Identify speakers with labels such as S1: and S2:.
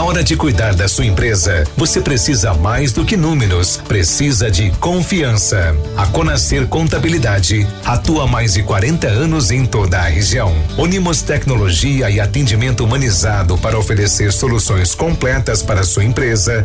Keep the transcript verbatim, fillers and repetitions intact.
S1: Na hora de cuidar da sua empresa, você precisa mais do que números, precisa de confiança. A Conacer Contabilidade atua há mais de quarenta anos em toda a região. Unimos tecnologia e atendimento humanizado para oferecer soluções completas para a sua empresa